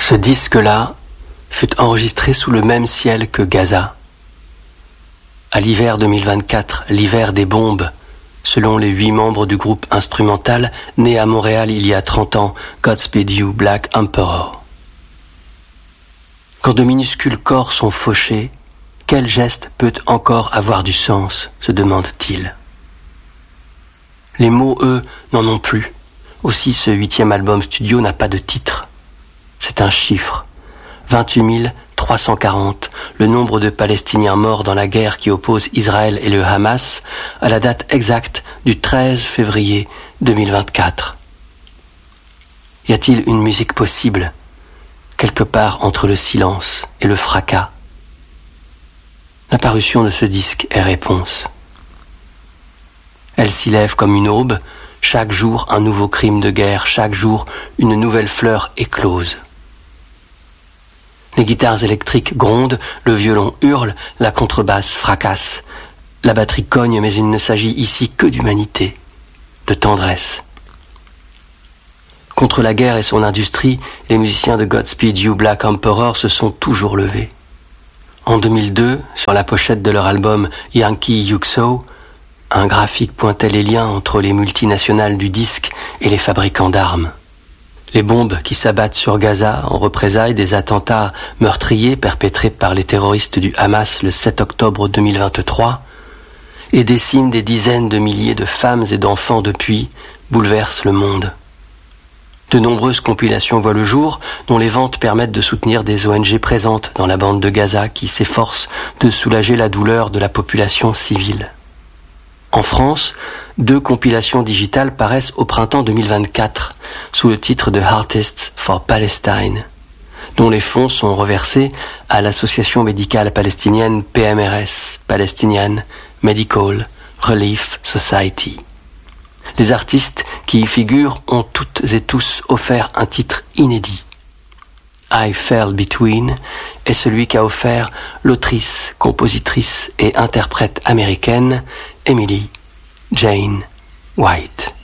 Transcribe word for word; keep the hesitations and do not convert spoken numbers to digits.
Ce disque-là fut enregistré sous le même ciel que Gaza. À l'hiver deux mille vingt-quatre, l'hiver des bombes, selon les huit membres du groupe instrumental né à Montréal il y a trente ans, Godspeed You, Black Emperor. Quand de minuscules corps sont fauchés, quel geste peut encore avoir du sens, se demande-t-il. Les mots, eux, n'en ont plus. Aussi, ce huitième album studio n'a pas de titre. C'est un chiffre. vingt-huit mille trois cent quarante, le nombre de Palestiniens morts dans la guerre qui oppose Israël et le Hamas, à la date exacte du treize février deux mille vingt-quatre. Y a-t-il une musique possible, quelque part entre le silence et le fracas? La parution de ce disque est réponse. Elle s'y lève comme une aube, chaque jour un nouveau crime de guerre, chaque jour une nouvelle fleur éclose. Les guitares électriques grondent, le violon hurle, la contrebasse fracasse. La batterie cogne, mais il ne s'agit ici que d'humanité, de tendresse. Contre la guerre et son industrie, les musiciens de Godspeed You, Black Emperor se sont toujours levés. En deux mille deux, sur la pochette de leur album Yankee Yuxo, un graphique pointait les liens entre les multinationales du disque et les fabricants d'armes. Les bombes qui s'abattent sur Gaza en représailles des attentats meurtriers perpétrés par les terroristes du Hamas le sept octobre deux mille vingt-trois et déciment des dizaines de milliers de femmes et d'enfants depuis, bouleversent le monde. De nombreuses compilations voient le jour, dont les ventes permettent de soutenir des O N G présentes dans la bande de Gaza qui s'efforcent de soulager la douleur de la population civile. En France, deux compilations digitales paraissent au printemps deux mille vingt-quatre sous le titre de Artists for Palestine, dont les fonds sont reversés à l'association médicale palestinienne P M R S, Palestinian Medical Relief Society. Les artistes qui y figurent ont toutes et tous offert un titre inédit. I Fell Between est celui qu'a offert l'autrice, compositrice et interprète américaine Emily Jane White.